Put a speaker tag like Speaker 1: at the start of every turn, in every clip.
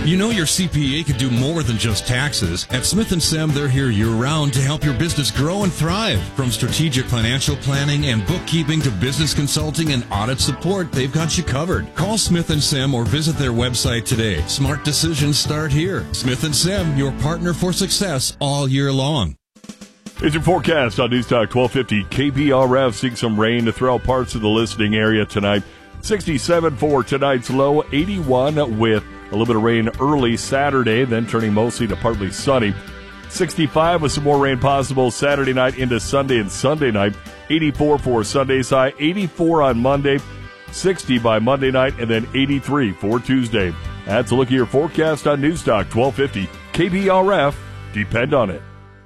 Speaker 1: You know your CPA could do more than just taxes. At Smith & Sam, they're here year-round to help your business grow and thrive. From strategic financial planning and bookkeeping to business consulting and audit support, they've got you covered. Call Smith & Sam or visit their website today. Smart decisions start here. Smith & Sam, your partner for success all year long.
Speaker 2: It's your forecast on News Talk 1250 KBRF. Seeing some rain throughout parts of the listening area tonight. 67 for tonight's low, 81 with a little bit of rain early Saturday, then turning mostly to partly sunny. 65 with some more rain possible Saturday night into Sunday and Sunday night. 84 for Sunday's high, 84 on Monday, 60 by Monday night, and then 83 for Tuesday. That's a look at your forecast on News Talk 1250 KBRF. Depend on it.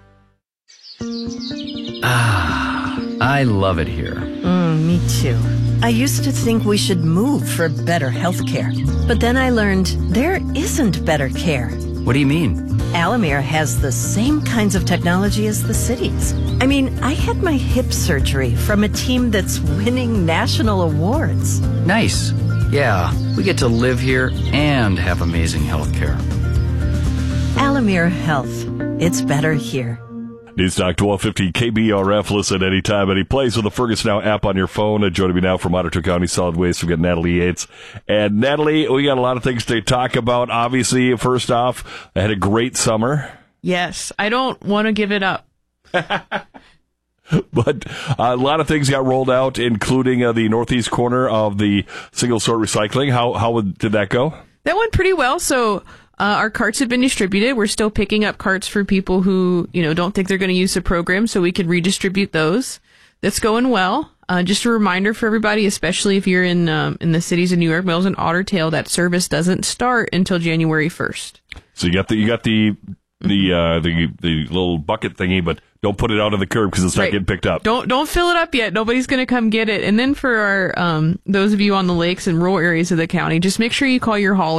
Speaker 3: I love it here.
Speaker 4: Me too. I used to think we should move for better health care. But then I learned there isn't better care.
Speaker 3: What do you mean?
Speaker 4: Alamere has the same kinds of technology as the cities. I mean, I had my hip surgery from a team that's winning national awards.
Speaker 3: Nice. Yeah, we get to live here and have amazing health care.
Speaker 4: Alamere Health. It's better here.
Speaker 2: News Talk 1250 KBRF. Listen anytime, any place with the Fergus Now app on your phone. Joining me now from Ottawa County Solid Waste, we've got Natalie Yates. And Natalie, we got a lot of things to talk about. Obviously, first off, I had a great summer.
Speaker 5: Yes, I don't want to give it up.
Speaker 2: But a lot of things got rolled out, including the northeast corner of the single sort recycling. How did that go?
Speaker 5: That went pretty well. So our carts have been distributed. We're still picking up carts for people who, don't think they're going to use the program, so we can redistribute those. That's going well. Just a reminder for everybody, especially if you're in the cities of New York, Mills, and Otter Tail, that service doesn't start until January 1st. So
Speaker 2: you got the little bucket thingy, but don't put it out on the curb because it's not getting picked up.
Speaker 5: Don't fill it up yet. Nobody's going to come get it. And then for our those of you on the lakes and rural areas of the county, just make sure you call your hauler.